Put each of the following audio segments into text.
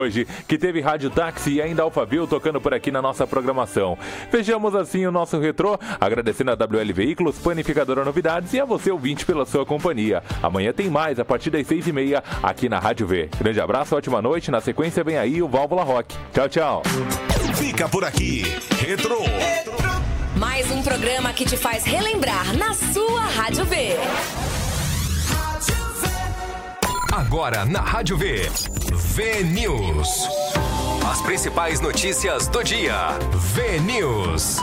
Hoje, que teve Rádio Táxi e ainda Alphaville tocando por aqui na nossa programação. Fechamos assim o nosso retrô, agradecendo a WL Veículos, Panificadora Novidades e a você, ouvinte, pela sua companhia. Amanhã tem mais, a partir das 6h30, aqui na Rádio V. Grande abraço, ótima noite, na sequência vem aí o Válvula Rock. Tchau, tchau. Fica por aqui, Retrô. Mais um programa que te faz relembrar na sua Rádio V. Agora na Rádio V, V-News. As principais notícias do dia. V-News.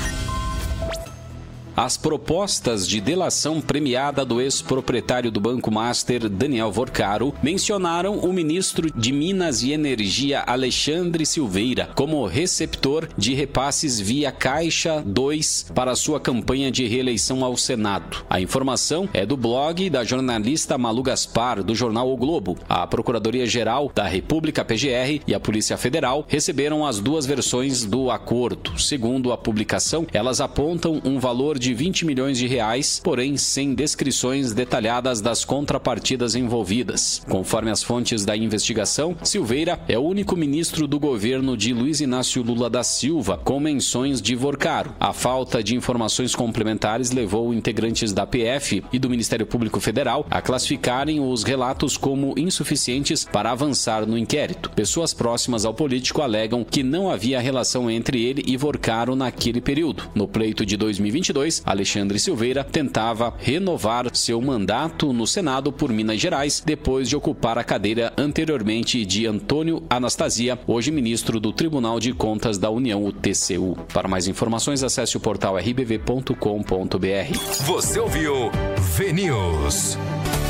As propostas de delação premiada do ex-proprietário do Banco Master, Daniel Vorcaro, mencionaram o ministro de Minas e Energia, Alexandre Silveira, como receptor de repasses via Caixa 2 para sua campanha de reeleição ao Senado. A informação é do blog da jornalista Malu Gaspar, do jornal O Globo. A Procuradoria-Geral da República, PGR, e a Polícia Federal receberam as duas versões do acordo. Segundo a publicação, elas apontam um valor de 20 milhões de reais, porém sem descrições detalhadas das contrapartidas envolvidas. Conforme as fontes da investigação, Silveira é o único ministro do governo de Luiz Inácio Lula da Silva com menções de Vorcaro. A falta de informações complementares levou integrantes da PF e do Ministério Público Federal a classificarem os relatos como insuficientes para avançar no inquérito. Pessoas próximas ao político alegam que não havia relação entre ele e Vorcaro naquele período. No pleito de 2022, Alexandre Silveira tentava renovar seu mandato no Senado por Minas Gerais, depois de ocupar a cadeira anteriormente de Antônio Anastasia, hoje ministro do Tribunal de Contas da União, o TCU. Para mais informações, acesse o portal rbv.com.br. Você ouviu V-News.